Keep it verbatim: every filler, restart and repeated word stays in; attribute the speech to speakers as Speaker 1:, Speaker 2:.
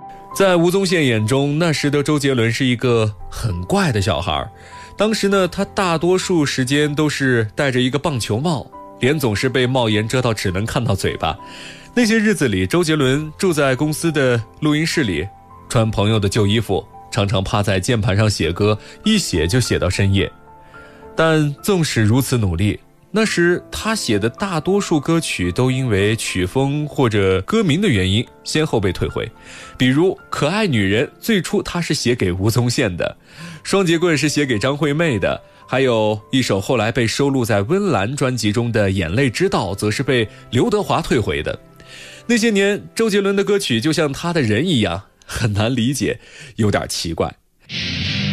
Speaker 1: 在吴宗宪眼中，那时的周杰伦是一个很怪的小孩。当时呢，他大多数时间都是戴着一个棒球帽，脸总是被帽檐遮到只能看到嘴巴。那些日子里，周杰伦住在公司的录音室里，穿朋友的旧衣服，常常趴在键盘上写歌，一写就写到深夜。但纵使如此努力，那时他写的大多数歌曲都因为曲风或者歌名的原因先后被退回。比如可爱女人最初他是写给吴宗宪的，双截棍是写给张惠妹的，还有一首后来被收录在温岚专辑中的眼泪之道则是被刘德华退回的。那些年周杰伦的歌曲就像他的人一样，很难理解，有点奇怪。